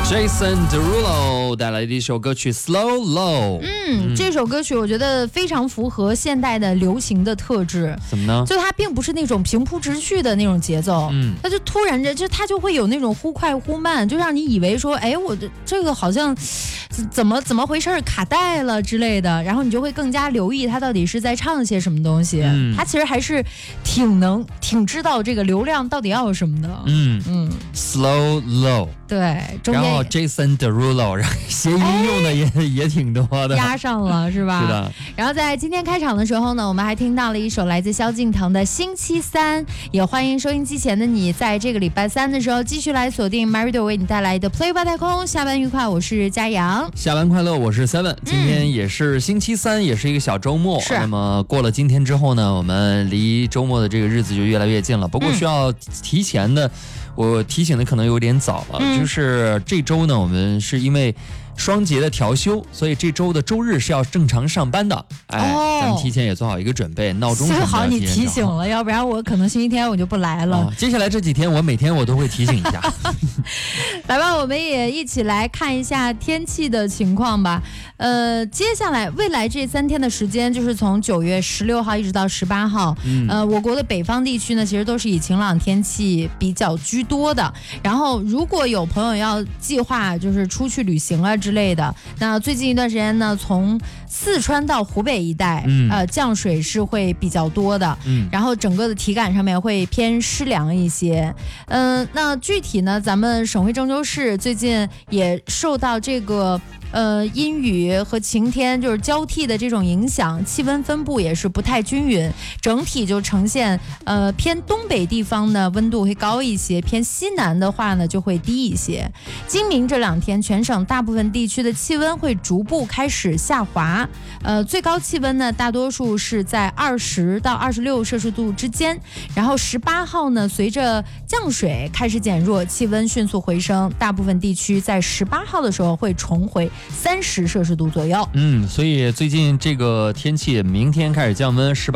Jason Derulo 带来的一首歌曲 Slow Low。 这首歌曲我觉得非常符合现代的流行的特质。 怎么呢？ 就它并不是那种平铺直叙的那种节奏，它就突然它就会有那种忽快忽慢，就让你以为说，哎，我这个好像怎么回事，卡带了之类的，然后你就会更加留意它到底是在唱些什么东西。它其实还是挺知道这个流量到底要什么的。 Slow Low。 对， 然后 Jason Derulo， 然后谐音用的也挺多的， 压上了是吧？ 是的。 然后在今天开场的时候呢，我们还听到了一首来自萧敬腾的《星期三》，也欢迎收音机前的你，在这个礼拜三的时候继续来锁定 Marido 为你带来的 Play 外太空。下班愉快，我是嘉阳。 下班快乐，我是 Seven。今天也是星期三，也是一个小周末。 是。 那么过了今天之后呢，我们离周末的这个日子就越来越近了。不过需要提前的。我提醒的可能有点早了，就是这周呢，我们是因为双节的调休，所以这周的周日是要正常上班的。咱们提前也做好一个准备，闹钟什么的。 幸好你提醒了，要不然我可能星期天我就不来了。 接下来这几天我每天我都会提醒一下。 来吧，我们也一起来看一下天气的情况吧。接下来未来这3天的时间，就是从9月16号一直到18号。我国的北方地区呢，其实都是以晴朗天气比较居多的。然后，如果有朋友要计划就是出去旅行啊之类的，那最近一段时间呢，从四川到湖北一带，降水是会比较多的。然后整个的体感上面会偏湿凉一些。那具体呢，咱们省会郑州市最近也受到这个阴雨和晴天就是交替的这种影响，气温分布也是不太均匀，整体就呈现偏东北地方呢温度会高一些，偏西南的话呢就会低一些。今明这2天，全省大部分地区的气温会逐步开始下滑，最高气温呢大多数是在20到26摄氏度之间，然后18号呢随着降水开始减弱，气温迅速回升，大部分地区在18号的时候会重回30摄氏度左右。 所以最近这个天气明天开始降温，18